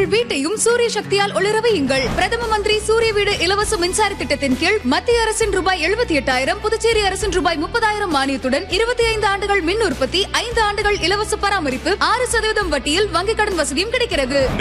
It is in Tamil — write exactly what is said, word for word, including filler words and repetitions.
உங்கள் வீட்டையும் சூரிய சக்தியால் ஒளிர வையுங்கள். பிரதம மந்திரி சூரிய வீடு இலவச மின்சார திட்டத்தின் கீழ் மத்திய அரசின் ரூபாய் எழுபத்தி எட்டாயிரம், புதுச்சேரி அரசின் ரூபாய் முப்பதாயிரம் மானியத்துடன் இருபத்தி ஐந்து ஆண்டுகள் மின் உற்பத்தி, ஐந்து ஆண்டுகள் இலவச பராமரிப்பு, ஆறு சதவீதம் வட்டியில் வங்கிக் கடன் வசதியும் கிடைக்கிறது.